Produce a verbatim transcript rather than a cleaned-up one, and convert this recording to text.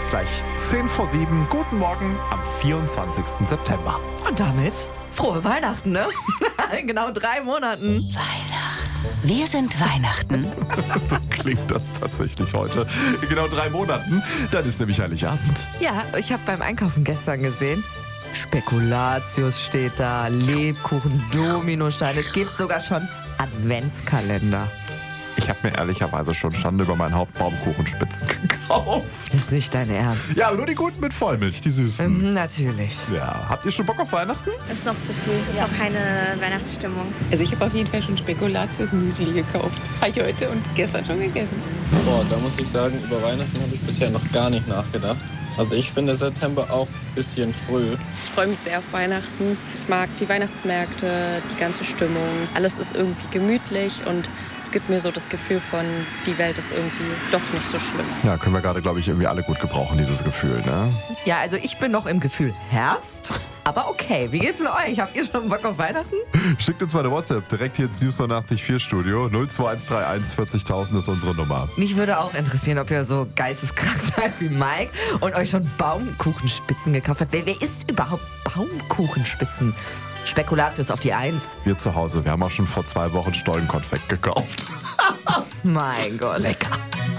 gleich zehn vor sieben. Guten Morgen am vierundzwanzigsten September. Und damit frohe Weihnachten, ne? In genau drei Monaten. Weihnachten. Wir sind Weihnachten. So klingt das tatsächlich heute. In genau drei Monaten. Dann ist nämlich Heiligabend. Ja, ich habe beim Einkaufen gestern gesehen, Spekulatius steht da, Lebkuchen, Dominosteine. Es gibt sogar schon Adventskalender. Ich habe mir ehrlicherweise schon Schande über meinen Hauptbaumkuchenspitzen gekauft. Ist nicht dein Ernst? Ja, nur die guten mit Vollmilch, die süßen. Mhm, natürlich. Ja, habt ihr schon Bock auf Weihnachten? Ist noch zu früh. Ist noch keine Weihnachtsstimmung. Also ich habe auf jeden Fall schon Spekulatius-Müsli gekauft. Habe ich heute und gestern schon gegessen. Boah, da muss ich sagen, über Weihnachten habe ich bisher noch gar nicht nachgedacht. Also ich finde September auch ein bisschen früh. Ich freue mich sehr auf Weihnachten. Ich mag die Weihnachtsmärkte, die ganze Stimmung. Alles ist irgendwie gemütlich und es gibt mir so das Gefühl von, die Welt ist irgendwie doch nicht so schlimm. Ja, können wir gerade, glaube ich, irgendwie alle gut gebrauchen, dieses Gefühl, ne? Ja, also ich bin noch im Gefühl Herbst, aber okay. Wie geht's denn euch? Habt ihr schon Bock auf Weihnachten? Schickt uns mal eine WhatsApp direkt hier ins News neunundachtzig Komma vier Studio. null zwei eins drei eins vierzigtausend ist unsere Nummer. Mich würde auch interessieren, ob ihr so geisteskrank seid wie Mike und euch schon Baumkuchenspitzen gekauft habt. Wer, wer isst überhaupt Baumkuchenspitzen? Spekulatius auf die Eins. Wir zu Hause, wir haben auch schon vor zwei Wochen Stollenkonfekt gekauft. Mein Gott. Lecker.